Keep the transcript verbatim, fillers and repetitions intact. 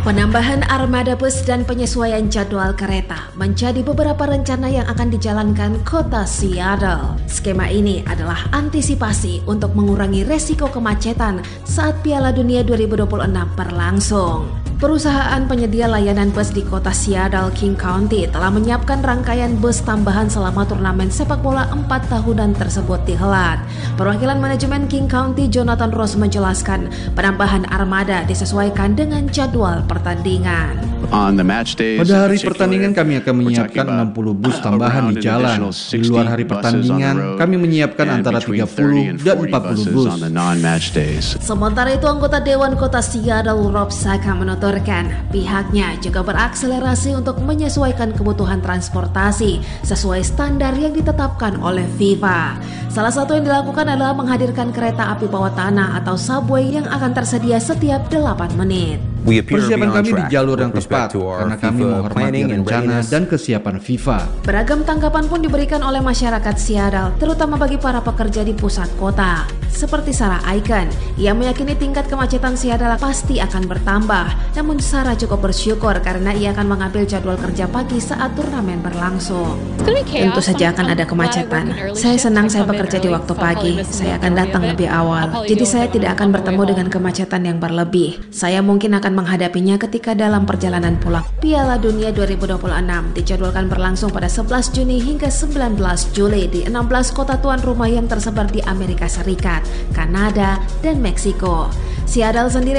Penambahan armada bus dan penyesuaian jadwal kereta menjadi beberapa rencana yang akan dijalankan kota Seattle. Skema ini adalah antisipasi untuk mengurangi resiko kemacetan saat Piala Dunia dua ribu dua puluh enam berlangsung. Perusahaan penyedia layanan bus di kota Seattle, King County telah menyiapkan rangkaian bus tambahan selama turnamen sepak bola empat tahunan tersebut dihelat. Perwakilan manajemen King County, Jonathan Ross, menjelaskan penambahan armada disesuaikan dengan jadwal pertandingan. Pada hari pertandingan kami akan menyiapkan enam puluh bus tambahan di jalan. Di luar hari pertandingan, kami menyiapkan antara tiga puluh dan empat puluh bus. Sementara itu, anggota Dewan Kota Seattle, Rob Saka, menuturkan pihaknya juga berakselerasi untuk menyesuaikan kebutuhan transportasi sesuai standar yang ditetapkan oleh FIFA. Salah satu yang dilakukan adalah menghadirkan kereta api bawah tanah atau subway yang akan tersedia setiap delapan menit. Persiapan kami di jalur yang tepat karena kami menghormati rencana dan kesiapan FIFA. Beragam tanggapan pun diberikan oleh masyarakat Seattle, terutama bagi para pekerja di pusat kota. Seperti Sarah Icon, ia meyakini tingkat kemacetan Seattle pasti akan bertambah. Namun Sarah cukup bersyukur karena ia akan mengambil jadwal kerja pagi saat turnamen berlangsung. Tentu saja akan ada kemacetan. Saya senang saya bekerja di waktu pagi. Saya akan datang lebih awal. Jadi saya tidak akan bertemu dengan kemacetan yang berlebih. Saya mungkin akan menghadapinya ketika dalam perjalanan pulang. Piala Dunia dua ribu dua puluh enam dijadwalkan berlangsung pada sebelas Juni hingga sembilan belas Juli di enam belas kota tuan rumah yang tersebar di Amerika Serikat, Kanada, dan Meksiko. Seattle sendiri